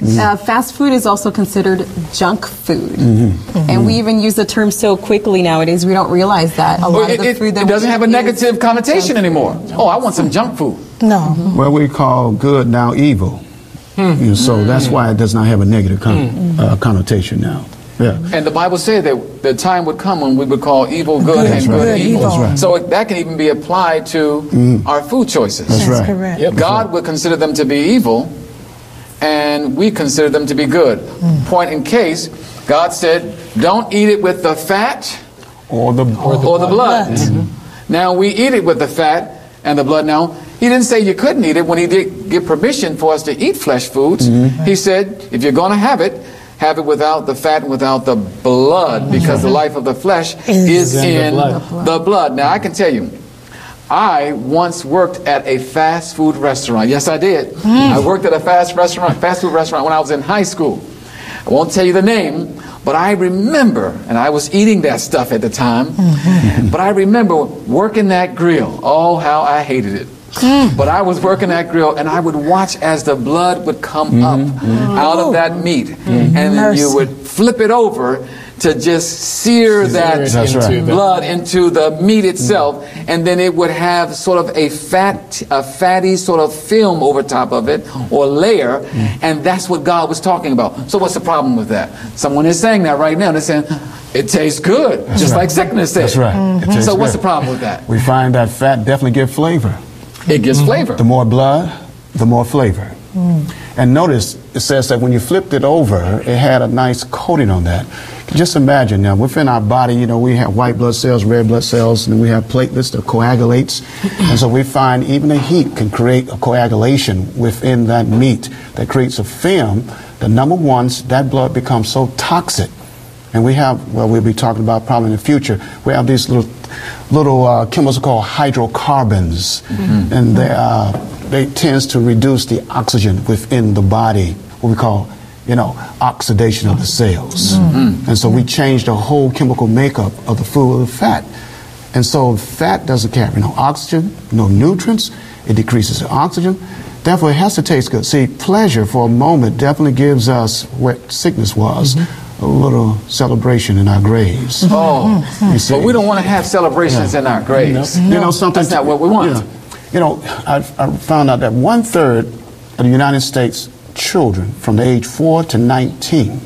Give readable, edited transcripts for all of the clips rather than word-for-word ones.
Fast food is also considered junk food. And we even use the term so quickly nowadays, we don't realize that a lot of the food that it doesn't have a negative connotation anymore. Oh, I want some junk food. No. Well, we call good now evil. So that's why it does not have a negative connotation now. Yeah. And the Bible said that the time would come when we would call evil good and good evil. That's right. So that can even be applied to our food choices. That's right. Correct. Yep. God would consider them to be evil, and we consider them to be good. Point in case, God said, don't eat it with the fat Or the blood. Now we eat it with the fat and the blood. Now, he didn't say you couldn't eat it when he did give permission for us to eat flesh foods. He said, if you're going to have it without the fat and without the blood, because the life of the flesh is in the blood. Now, I can tell you, I once worked at a fast food restaurant. Yes, I did. I worked at a fast food restaurant when I was in high school. I won't tell you the name, but I remember, and I was eating that stuff at the time, but I remember working that grill. Oh, how I hated it. But I was working that grill, and I would watch as the blood would come up out of that meat, and then you would flip it over to just sear that blood into the meat itself, and then it would have sort of a fatty sort of film over top of it, or layer, and that's what God was talking about. So what's the problem with that? Someone is saying that right now. They're saying, it tastes good, just like sickness says. That's right. So what's the problem with that? We find that fat definitely gives flavor. It gives flavor. The more blood, the more flavor. And notice, it says that when you flipped it over, it had a nice coating on that. Just imagine now, within our body, you know, we have white blood cells, red blood cells, and we have platelets that coagulates. And so we find even the heat can create a coagulation within that meat that creates a film. The number one, that blood becomes so toxic. And we have, well, we'll be talking about probably in the future, we have these little chemicals called hydrocarbons, and they tends to reduce the oxygen within the body, what we call, you know, oxidation of the cells. And so we change the whole chemical makeup of the food with fat. And so fat doesn't carry no oxygen, no nutrients. It decreases the oxygen. Therefore, it has to taste good. See, pleasure for a moment definitely gives us what sickness was. A little celebration in our graves. You see. But we don't want to have celebrations in our graves. You know something? That's not what we want. You know, I found out that 1/3 of the United States children from the age 4 to 19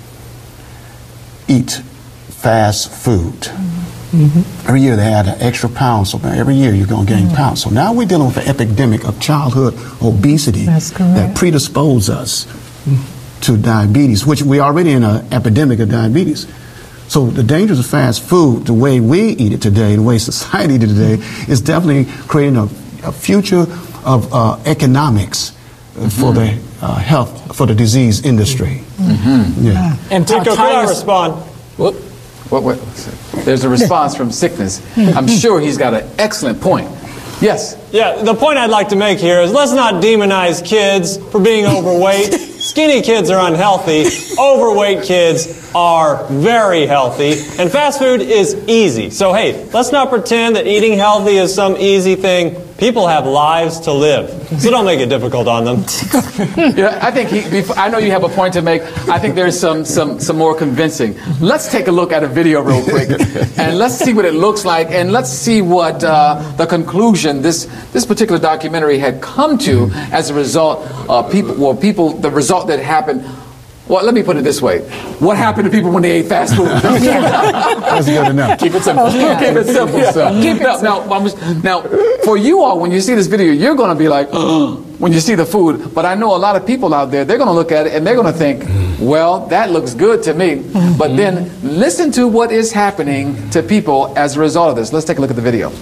eat fast food. Every year they add an extra pound, so every year you're going to gain pounds. So now we're dealing with an epidemic of childhood obesity that predisposes us to diabetes, which we're already in an epidemic of diabetes. So the dangers of fast food, the way we eat it today, the way society eats it today, is definitely creating a future of economics for the health, for the disease industry. And Tico, could I respond? What? There's a response from sickness. I'm sure he's got an excellent point. Yes. Yeah, the point I'd like to make here is let's not demonize kids for being overweight. Skinny kids are unhealthy. Overweight kids are very healthy. And fast food is easy. So, hey, let's not pretend that eating healthy is some easy thing. People have lives to live. So don't make it difficult on them. Yeah, I think I know you have a point to make. I think there's some more convincing. Let's take a look at a video real quick, and let's see what it looks like, and let's see what the conclusion this particular documentary had come to as a result. The result that happened. Well, let me put it this way. What happened to people when they ate fast food? That's good enough. Keep it simple. Keep it simple. Now, for you all, when you see this video, you're going to be like, when you see the food. But I know a lot of people out there, they're going to look at it and they're going to think, well, that looks good to me. But then listen to what is happening to people as a result of this. Let's take a look at the video.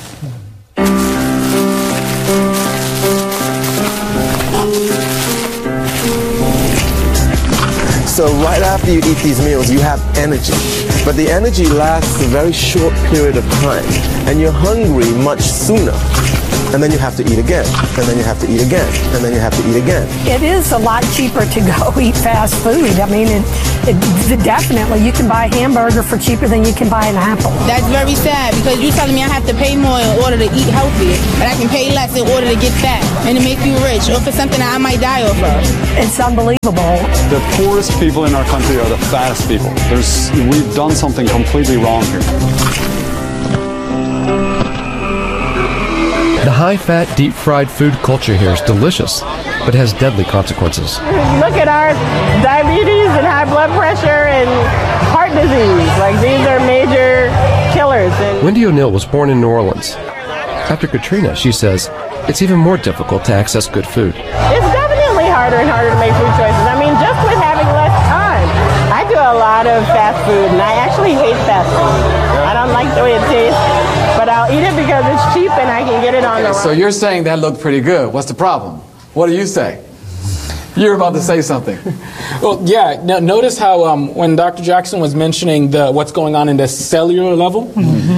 So right after you eat these meals, you have energy. But the energy lasts a very short period of time, and you're hungry much sooner. and then you have to eat again, and then you have to eat again, and then you have to eat again. It is a lot cheaper to go eat fast food. I mean, definitely, you can buy a hamburger for cheaper than you can buy an apple. That's very sad because you're telling me I have to pay more in order to eat healthy, but I can pay less in order to get fat and to make you rich, or for something that I might die off of. It's unbelievable. The poorest people in our country are the fattest people. We've done something completely wrong here. The high-fat, deep-fried food culture here is delicious, but has deadly consequences. Look at our diabetes and high blood pressure and heart disease. Like, these are major killers. Wendy O'Neill was born in New Orleans. After Katrina, she says, it's even more difficult to access good food. It's definitely harder and harder to make food choices. I mean, just with having less time. I do a lot of fast food, and I actually hate fast food. I don't like the way it tastes, but I'll eat it because it's cheap and I can get it on the run. So you're saying that looked pretty good. What's the problem? What do you say? You're about to say something. Well, yeah. Now, notice how when Dr. Jackson was mentioning what's going on in the cellular level,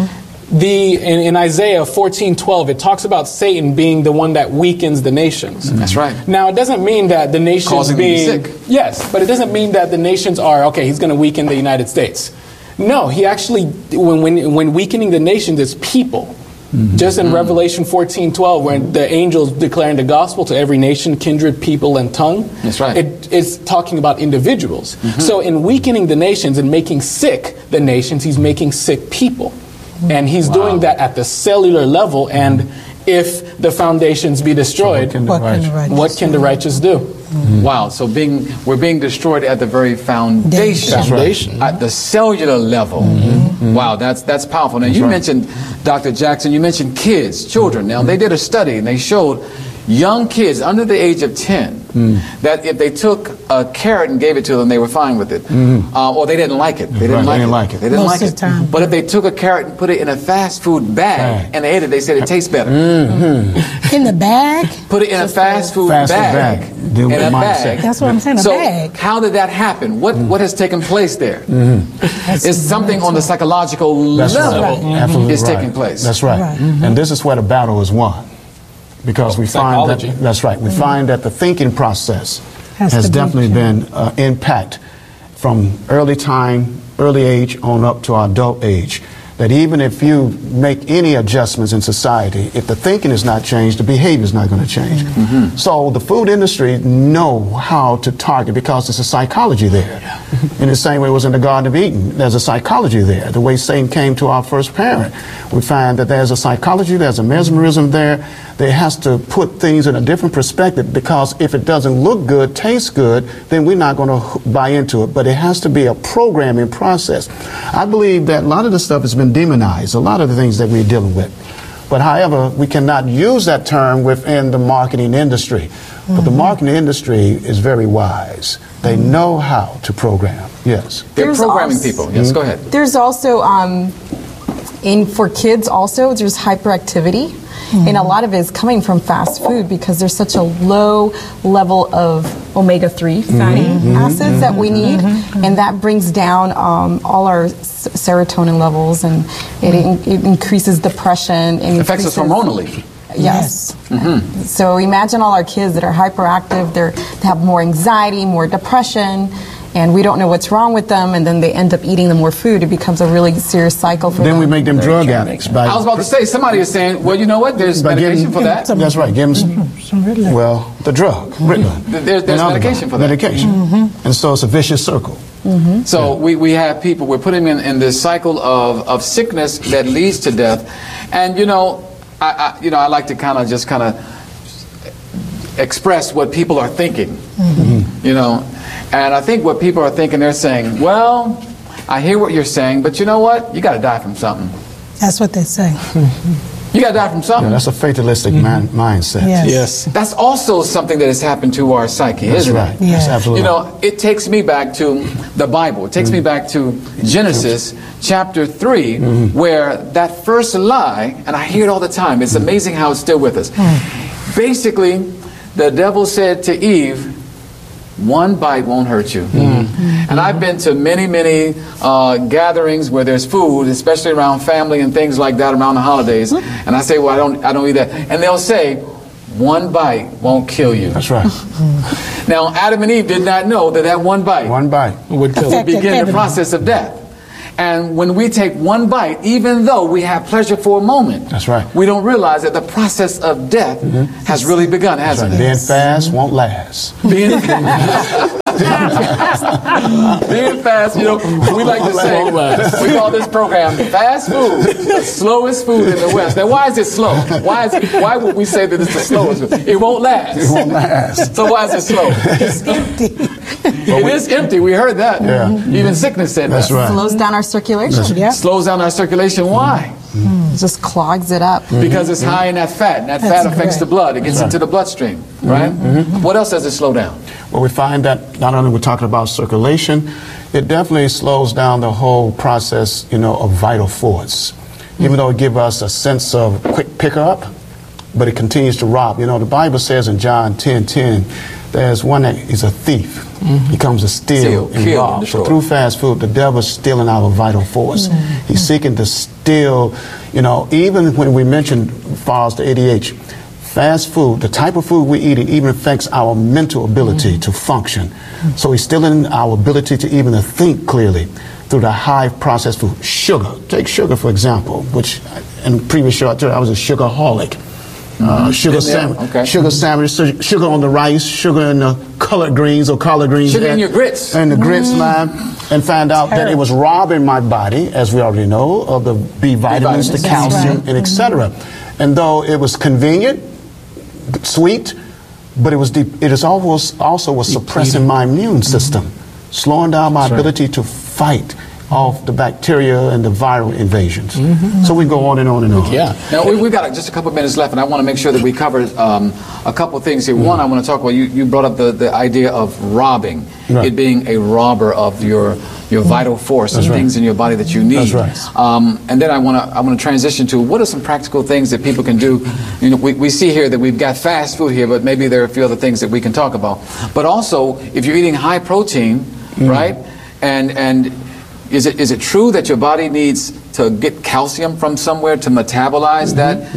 in Isaiah 14:12, it talks about Satan being the one that weakens the nations. That's right. Now, it doesn't mean that the nations Causing them to be sick. Yes, but it doesn't mean that the nations are, okay, he's going to weaken the United States. No, he actually, when weakening the nations, it's people. Just in Revelation 14:12, where the angels declaring the gospel to every nation, kindred, people, and tongue. That's right. It's talking about individuals. So in weakening the nations and making sick the nations, he's making sick people. And he's doing that at the cellular level. And if the foundations be destroyed, what can the righteous do? Wow, so we're being destroyed at the very foundation. That's right. At the cellular level. Wow, that's powerful. Now, you mentioned, Dr. Jackson, you mentioned kids, children. Now, they did a study, and they showed young kids under the age of 10 that if they took a carrot and gave it to them, they were fine with it. Or they didn't like it. They didn't like it. They didn't like it. But if they took a carrot and put it in a fast food bag and they ate it, they said it tastes better. In the bag? Put it in a fast food bag. In a bag. That's what I'm saying, a bag. So how did that happen? What has taken place there? It's something on the psychological level is taking place. That's right. And this is where the battle is won. Because we find that, we find that the thinking process has definitely been impact from early age on up to our adult age. That even if you make any adjustments in society, if the thinking is not changed, the behavior is not going to change. So the food industry know how to target because there's a psychology there. In the same way it was in the Garden of Eden, there's a psychology there. The way Satan came to our first parent, we find that there's a psychology, there's a mesmerism there. There has to put things in a different perspective because if it doesn't look good, taste good, then we're not going to buy into it. But it has to be a programming process. I believe that a lot of the stuff has been demonized, a lot of the things that we're dealing with. But however, we cannot use that term within the marketing industry. But the marketing industry is very wise. They know how to program. Yes. They're programming people. Yes, go ahead. There's also, for kids also, there's hyperactivity. And a lot of it is coming from fast food because there's such a low level of omega-3 fatty acids that we need. And that brings down all our serotonin levels, and it increases depression. And affects us hormonally. Yes. So imagine all our kids that are hyperactive, they have more anxiety, more depression, and we don't know what's wrong with them, and then they end up eating the more food. It becomes a really serious cycle for them. Then we make them drug addicts. I was about to say, somebody is saying, well, you know what, there's medication for that. That's right. Give them some Ritalin. Well, the drug, Ritalin. There's medication for that. Medication. And so it's a vicious circle. So we have people, we're putting them in this cycle of sickness that leads to death. And, I like to kind of express what people are thinking, And I think what people are thinking, they're saying, well, I hear what you're saying, but you know what? You got to die from something. That's what they say. You got to die from something. Yeah, that's a fatalistic mindset. Yes. That's also something that has happened to our psyche, isn't it? Yes, absolutely. It takes me back to the Bible. It takes me back to Genesis chapter 3, where that first lie, and I hear it all the time. It's amazing how it's still with us. Basically, the devil said to Eve, one bite won't hurt you. And I've been to many, many gatherings where there's food, especially around family and things like that around the holidays. And I say, well, I don't eat that. And they'll say, one bite won't kill you. That's right. Now, Adam and Eve did not know that one bite would kill would begin the process of death. And when we take one bite, even though we have pleasure for a moment, that's right, we don't realize that the process of death has really begun, hasn't it? Being fast won't last. Being fast, you know, we like to say, we call this program fast food, the slowest food in the West. Now, why is it slow? Why would we say that it's the slowest food? It won't last. It won't last. So why is it slow? It's empty. It is empty. We heard that. Yeah. Even sickness said that's that. Right. Slows down our circulation. Slows down our circulation. Why? It just clogs it up. Because it's high in that fat. And that fat affects the blood. It gets into the bloodstream, right? What else does it slow down? Well, we find that not only we're talking about circulation, it definitely slows down the whole process, you know, of vital force. Even though it gives us a sense of quick pick-up, but it continues to rob. You know, the Bible says in John 10:10, there's one that is a thief. He comes to steal and rob. So through fast food, the devil's stealing our vital force. He's seeking to steal, you know, even when we mentioned FARS, the ADH, fast food, the type of food we eat, it even affects our mental ability to function. So he's stealing our ability to even think clearly through the high processed food. Sugar. Take sugar, for example, which in the previous show I told you I was a sugarholic. Sugar sandwich, sugar on the rice, sugar in the collard greens or collard greens. Sugar in your grits. And the grits, man. And found out that it was robbing my body, as we already know, of the B vitamins, the calcium, and etc. And though it was convenient, sweet, but it is also was suppressing my immune system, slowing down my ability to fight off the bacteria and the viral invasions. So we go on and on and on. Yeah. Now, we've got just a couple of minutes left, and I want to make sure that we cover a couple of things here. One, I want to talk about, you brought up the idea of robbing, it being a robber of your vital force and things in your body that you need. That's right. And then I want to transition to what are some practical things that people can do. You know, we see here that we've got fast food here, but maybe there are a few other things that we can talk about. But also, if you're eating high protein, right, and is it true that your body needs to get calcium from somewhere to metabolize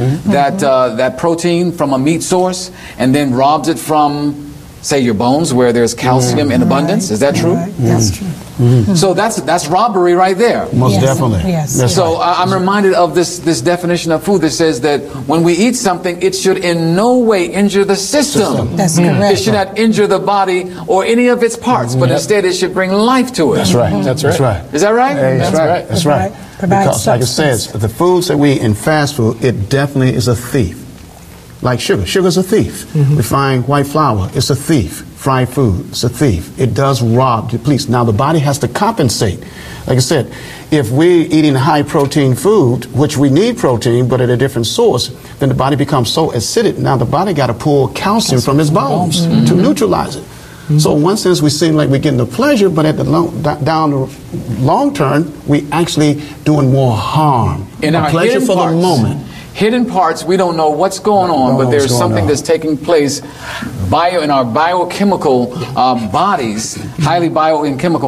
that protein from a meat source, and then robs it from, say, your bones where there's calcium in abundance? Is that true? That's true. So that's robbery right there. Most definitely. Yes. So I'm reminded of this definition of food that says that when we eat something, it should in no way injure the system. That's correct. It should not injure the body or any of its parts, but instead it should bring life to it. That's right. That's right. Is that right? That's right. That's right. Because, like it says, the foods that we eat in fast food, it definitely is a thief. Like sugar. Sugar's a thief. We find white flour. It's a thief. Fried food. It's a thief. It does rob, depletes. Now, the body has to compensate. Like I said, if we're eating high protein food, which we need protein, but at a different source, then the body becomes so acidic. Now, the body got to pull calcium from its bones to neutralize it. So in one sense, we seem like we're getting the pleasure, but at the down the long term, we actually doing more harm. In our pleasure for parts, the moment. Hidden parts, we don't know what's going on, but there's something that's taking place in our biochemical bodies, highly biochemical.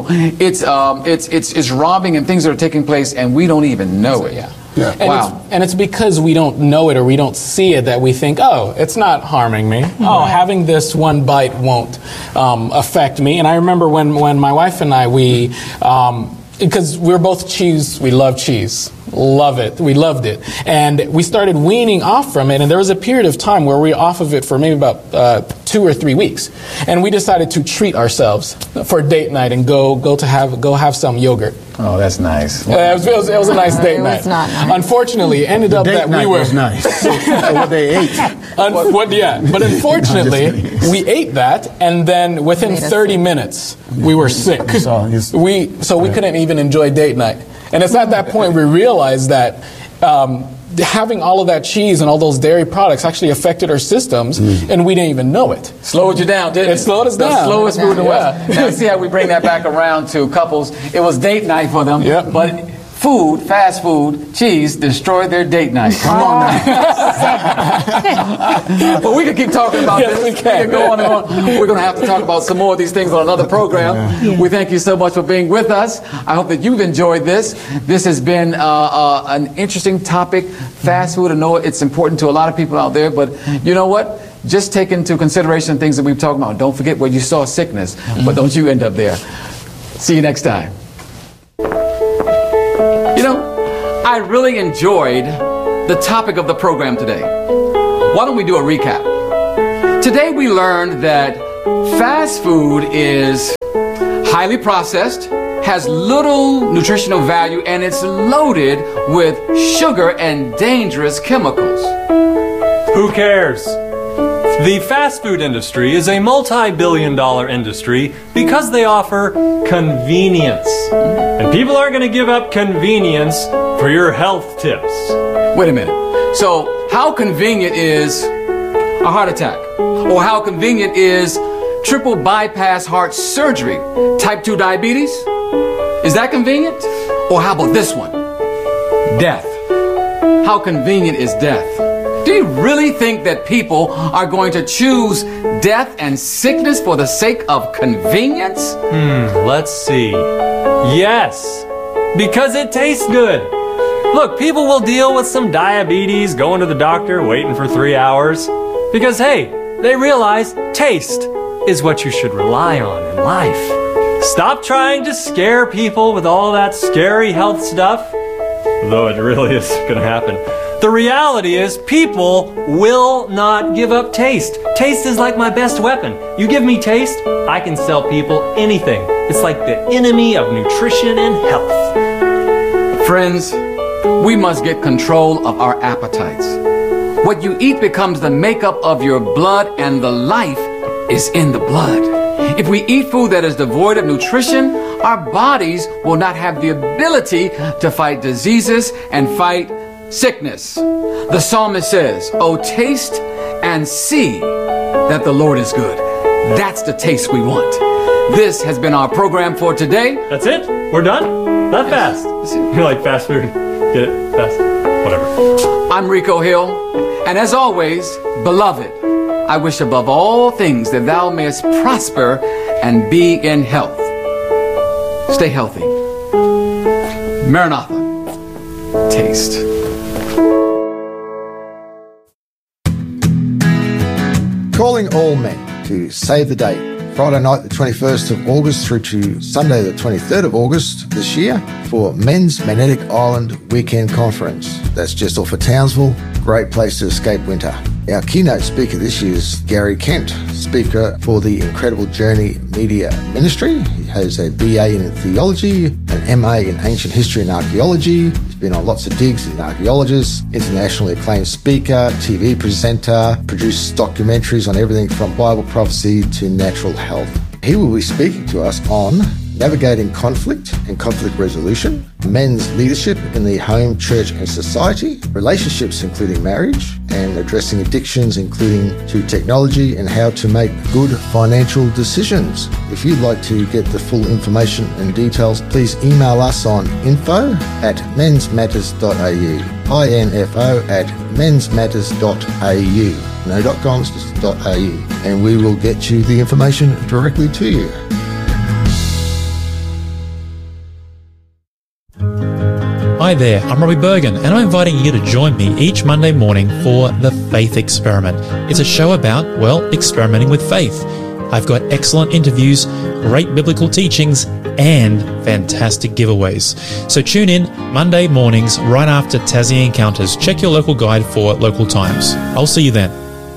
It's robbing and things that are taking place, and we don't even know it. Yeah. And it's because we don't know it or we don't see it that we think, oh, it's not harming me. Oh, having this one bite won't affect me. And I remember when my wife and I, because we're both cheese, we love cheese. Love it. We loved it. And we started weaning off from it, and there was a period of time where we were off of it for maybe about 2 or 3 weeks. And we decided to treat ourselves for date night and go have some yogurt. Oh, that's nice. It was a nice date night. Not nice. Unfortunately, it ended up that we were... was nice. What they ate. But unfortunately, we ate that, and then within 30 minutes, we were sick. So we couldn't even enjoy date night. And it's at that point we realized that having all of that cheese and all those dairy products actually affected our systems, and we didn't even know it. Slowed you down, didn't it? It slowed us down. The slowest food in the West. Now, see how we bring that back around to couples. It was date night for them, but food, fast food, cheese, destroyed their date night. Come on now. But we can keep talking about this. We can go on and on. We're going to have to talk about some more of these things on another program. Yeah. We thank you so much for being with us. I hope that you've enjoyed this. This has been an interesting topic. Fast food, I know it's important to a lot of people out there, but you know what? Just take into consideration things that we've talked about. Don't forget where you saw sickness, but don't you end up there. See you next time. You know, I really enjoyed the topic of the program today. Why don't we do a recap? Today we learned that fast food is highly processed, has little nutritional value, and it's loaded with sugar and dangerous chemicals. Who cares? The fast food industry is a multi-billion-dollar industry because they offer convenience. And people aren't going to give up convenience for your health tips. Wait a minute. So, how convenient is a heart attack? Or how convenient is triple bypass heart surgery? Type 2 diabetes? Is that convenient? Or how about this one? Death. How convenient is death? Do you really think that people are going to choose death and sickness for the sake of convenience? Let's see. Yes, because it tastes good. Look, people will deal with some diabetes, going to the doctor, waiting for 3 hours. Because, hey, they realize taste is what you should rely on in life. Stop trying to scare people with all that scary health stuff, though it really is going to happen. The reality is people will not give up taste. Taste is like my best weapon. You give me taste, I can sell people anything. It's like the enemy of nutrition and health. Friends, we must get control of our appetites. What you eat becomes the makeup of your blood, and the life is in the blood. If we eat food that is devoid of nutrition, our bodies will not have the ability to fight diseases and fight sickness. The psalmist says, "Oh, taste and see that the Lord is good." That's the taste we want. This has been our program for today. That's it? We're done? That fast? You're like fast food. Get it? Fast? Whatever. I'm Rico Hill, and as always, beloved, I wish above all things that thou mayest prosper and be in health. Stay healthy. Maranatha. Taste. Calling all men to save the date. Friday night the 21st of August through to Sunday the 23rd of August this year for Men's Magnetic Island Weekend Conference. That's just off of Townsville. Great place to escape winter. Our keynote speaker this year is Gary Kent, speaker for the Incredible Journey Media Ministry. He has a BA in theology, an MA in ancient history and archaeology. He's been on lots of digs as an archaeologist, internationally acclaimed speaker, TV presenter, produced documentaries on everything from Bible prophecy to natural health. He will be speaking to us on navigating conflict and conflict resolution, men's leadership in the home, church and society, relationships including marriage, and addressing addictions including to technology and how to make good financial decisions. If you'd like to get the full information and details, please email us on info@mensmatters.au, info@mensmatters.au. No .coms, just .au, and we will get you the information directly to you. Hi there, I'm Robbie Bergen, and I'm inviting you to join me each Monday morning for The Faith Experiment. It's a show about, well, experimenting with faith. I've got excellent interviews, great biblical teachings, and fantastic giveaways. So tune in Monday mornings right after Tassie Encounters. Check your local guide for local times. I'll see you then.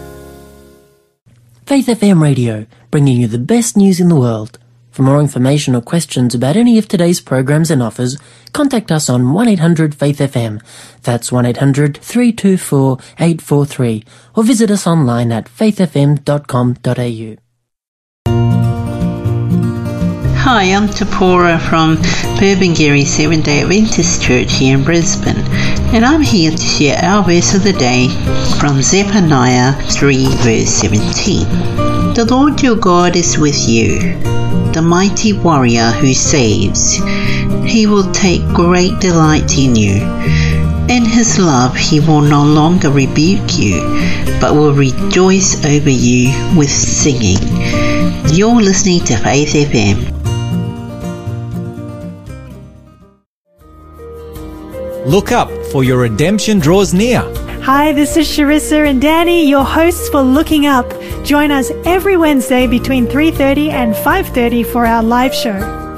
Faith FM Radio, bringing you the best news in the world. For more information or questions about any of today's programs and offers, contact us on 1-800-FAITH-FM. That's 1-800-324-843. Or visit us online at faithfm.com.au. Hi, I'm Tapora from Burpengary Seventh-day Adventist Church here in Brisbane, and I'm here to share our verse of the day from Zephaniah 3 verse 17. The Lord your God is with you, the mighty warrior who saves. He will take great delight in you. In his love he will no longer rebuke you, but will rejoice over you with singing. You're listening to Faith FM. Look up, for your redemption draws near. Hi, this is Sharissa and Danny, your hosts for Looking Up. Join us every Wednesday between 3:30 and 5:30 for our live show.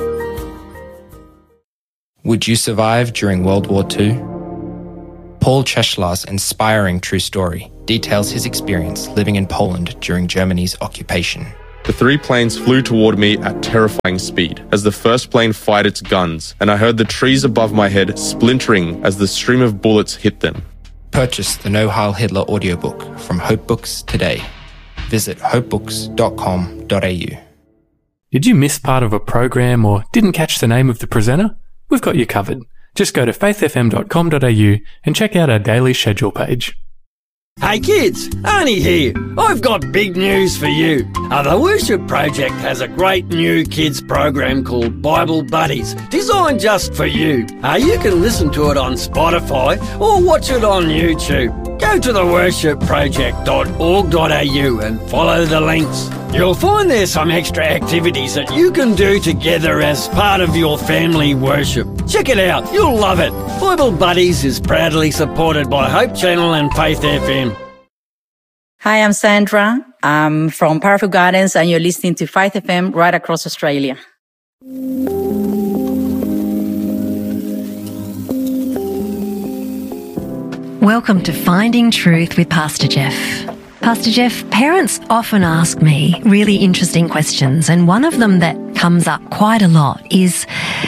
Would you survive during World War II? Paul Cheshlar's inspiring true story details his experience living in Poland during Germany's occupation. The three planes flew toward me at terrifying speed as the first plane fired its guns, and I heard the trees above my head splintering as the stream of bullets hit them. Purchase the No Heil Hitler audiobook from Hope Books today. Visit hopebooks.com.au. Did you miss part of a program or didn't catch the name of the presenter? We've got you covered. Just go to faithfm.com.au and check out our daily schedule page. Hey kids, Arnie here. I've got big news for you. The Worship Project has a great new kids program called Bible Buddies, designed just for you. You can listen to it on Spotify or watch it on YouTube. Go to theworshipproject.org.au and follow the links. You'll find there's some extra activities that you can do together as part of your family worship. Check it out, you'll love it. Bible Buddies is proudly supported by Hope Channel and Faith FM. Hi, I'm Sandra. I'm from Powerful Gardens and you're listening to Faith FM right across Australia. Welcome to Finding Truth with Pastor Jeff. Pastor Jeff, parents often ask me really interesting questions, and one of them that comes up quite a lot is,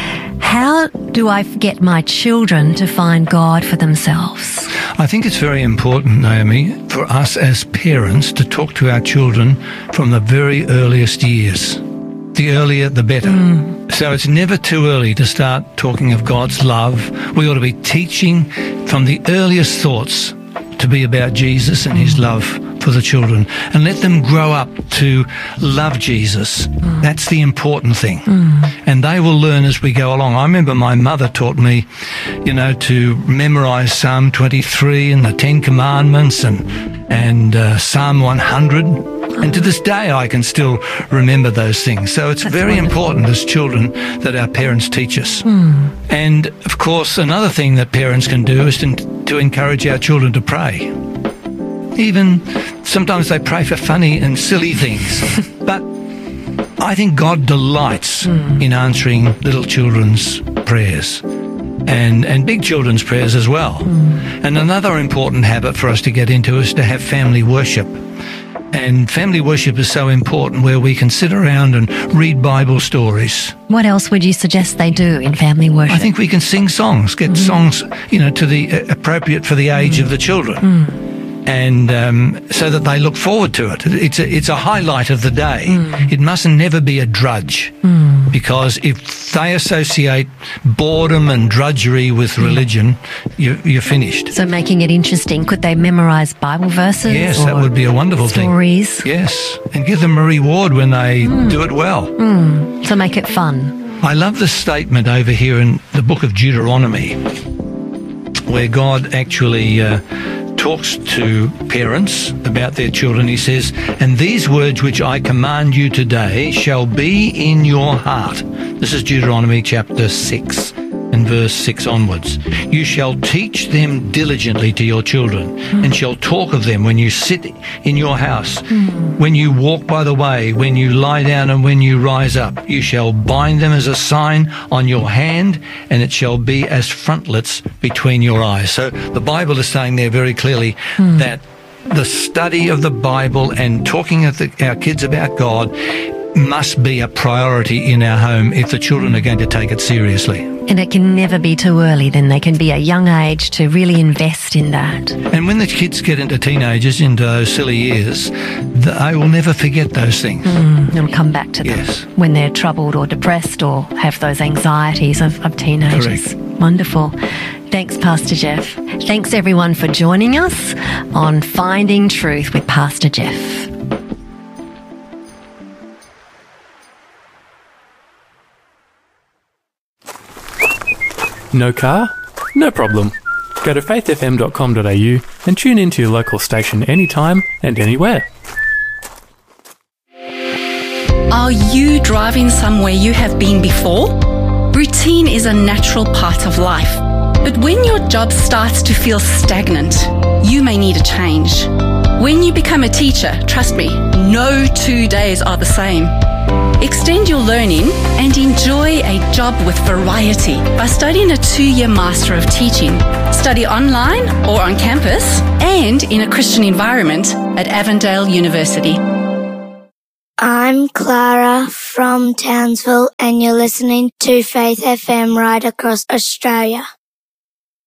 how do I get my children to find God for themselves? I think it's very important, Naomi, for us as parents to talk to our children from the very earliest years. The earlier, the better. So it's never too early to start talking of God's love. We ought to be teaching from the earliest thoughts to be about Jesus and his love for the children, and let them grow up to love Jesus. That's the important thing. And they will learn as we go along. I remember my mother taught me, to memorize Psalm 23 and the 10 Commandments and Psalm 100. And to this day, I can still remember those things. So it's very important as children that our parents teach us. And, of course, another thing that parents can do is to encourage our children to pray. Even sometimes they pray for funny and silly things. But I think God delights in answering little children's prayers. And big children's prayers as well. And another important habit for us to get into is to have family worship. And family worship is so important, where we can sit around and read Bible stories. What else would you suggest they do in family worship? I think we can sing songs, get songs, to the appropriate for the age of the children. And so that they look forward to it. It's a highlight of the day. It mustn't never be a drudge, because if they associate boredom and drudgery with religion, you're finished. So making it interesting, could they memorize Bible verses? Yes, that would be a wonderful stories? Thing. Yes, and give them a reward when they do it well. So make it fun. I love the statement over here in the book of Deuteronomy, where God actually talks to parents about their children. He says, "And these words which I command you today shall be in your heart." This is Deuteronomy chapter 6 and verse 6 onwards. "You shall teach them diligently to your children, and shall talk of them when you sit in your house, when you walk by the way, when you lie down, and when you rise up. You shall bind them as a sign on your hand, and it shall be as frontlets between your eyes." So the Bible is saying there very clearly that the study of the Bible and talking of our kids about God must be a priority in our home if the children are going to take it seriously. And it can never be too early. Then they can be a young age to really invest in that. And when the kids get into teenagers, into those silly years, they will never forget those things. They'll come back to them when they're troubled or depressed or have those anxieties of teenagers. Correct. Wonderful. Thanks, Pastor Jeff. Thanks, everyone, for joining us on Finding Truth with Pastor Jeff. No car? No problem. Go to faithfm.com.au and tune into your local station anytime and anywhere. Are you driving somewhere you have been before? Routine is a natural part of life. But when your job starts to feel stagnant, you may need a change. When you become a teacher, trust me, no 2 days are the same. Extend your learning and enjoy a job with variety by studying a 2-year Master of Teaching. Study online or on campus and in a Christian environment at Avondale University. I'm Clara from Townsville and you're listening to Faith FM right across Australia.